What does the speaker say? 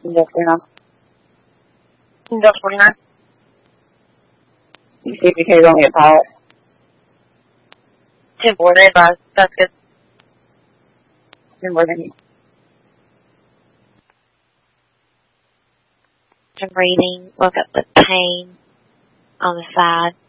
Just 49. Just 49. You see if you can only a pallet. 10-4, they advised. That's good. No more than Some breathing. Look up the pain on the side.